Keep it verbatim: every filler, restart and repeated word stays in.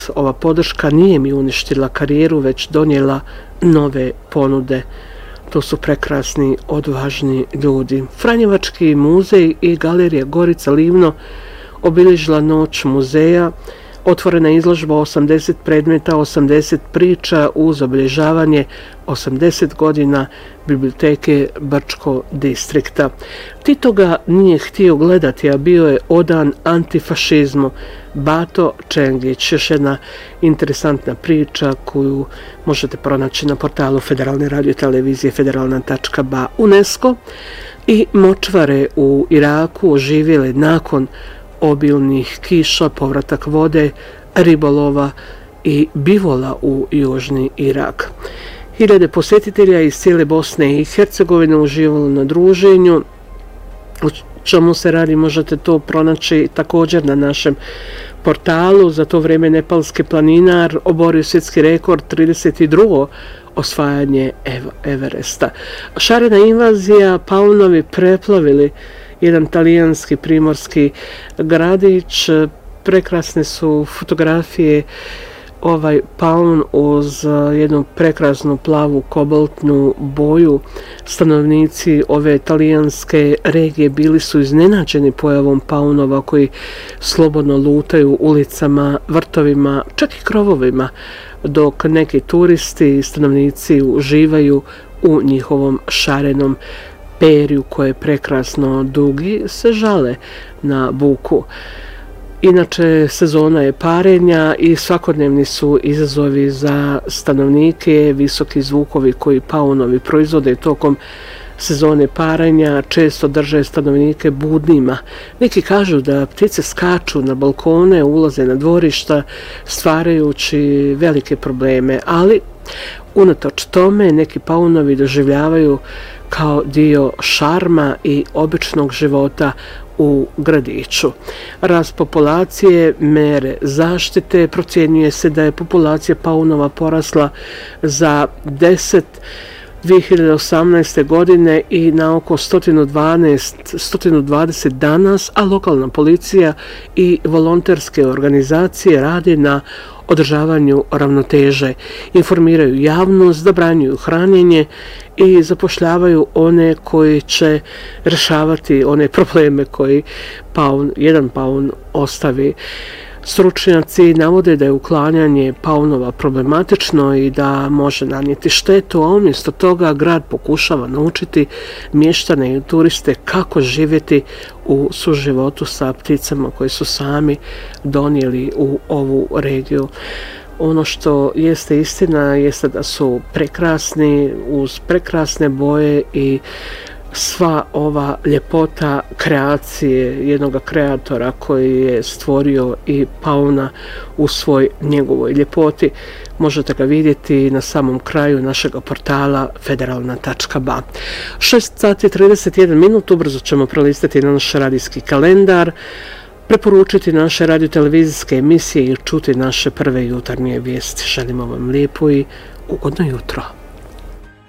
Ova podrška nije mi uništila karijeru, već donijela nove ponude. To su prekrasni, odvažni ljudi. Franjevački muzej i galerija Gorica Livno obilježila noć muzeja. Otvorena izložba osamdeset predmeta, osamdeset priča uz obilježavanje osamdeset godina biblioteke Brčko distrikta. Tito ga nije htio gledati, a bio je odan antifašizmu. Bato Čengić, još jedna interesantna priča koju možete pronaći na portalu Federalne radio televizije federalna tačka ba. UNESCO i močvare u Iraku oživjele nakon obilnih kiša, povratak vode, ribolova i bivola u južni Irak. Hiljade posjetitelja iz cijele Bosne i Hercegovine uživalo na druženju. O čemu se radi možete to pronaći također na našem portalu. Za to vrijeme nepalski planinar oborio svjetski rekord, trideset drugo osvajanje Everesta. Šarena invazija, paunovi preplavili jedan talijanski primorski gradić. Prekrasne su fotografije, ovaj paun uz jednu prekrasnu plavu kobaltnu boju. Stanovnici ove talijanske regije bili su iznenađeni pojavom paunova koji slobodno lutaju ulicama, vrtovima, čak i krovovima, dok neki turisti i stanovnici uživaju u njihovom šarenom perju koje je prekrasno dugi, se žale na buku. Inače, sezona je parenja i svakodnevni su izazovi za stanovnike, visoki zvukovi koji paunovi proizvode tokom sezone parenja često drže stanovnike budnima. Neki kažu da ptice skaču na balkone, ulaze na dvorišta, stvarajući velike probleme, ali unatoč tome neki paunovi doživljavaju kao dio šarma i običnog života u gradiću. Rast populacije, mere zaštite, procjenjuje se da je populacija paunova porasla za deset dvije hiljade osamnaeste. godine i na oko sto dvanaest, sto dvadeset danas, a lokalna policija i volonterske organizacije rade na održavanju ravnoteže, informiraju javnost, zabranjuju hranjenje i zapošljavaju one koji će rješavati one probleme koji paun, jedan paun ostavi. Stručnjaci navode da je uklanjanje paunova problematično i da može nanijeti štetu, a umjesto toga grad pokušava naučiti mještane i turiste kako živjeti u suživotu sa pticama koje su sami donijeli u ovu regiju. Ono što jeste istina jeste da su prekrasni, uz prekrasne boje i sva ova ljepota kreacije jednog kreatora koji je stvorio i pauna u svoj njegovoj ljepoti. Možete ga vidjeti na samom kraju našeg portala federalna tačka ba. šest sati trideset jedan minut, ubrzo ćemo prelistati na naš radijski kalendar, preporučiti naše radiotelevizijske emisije i čuti naše prve jutarnje vijesti. Želimo vam lijepo i ugodno jutro.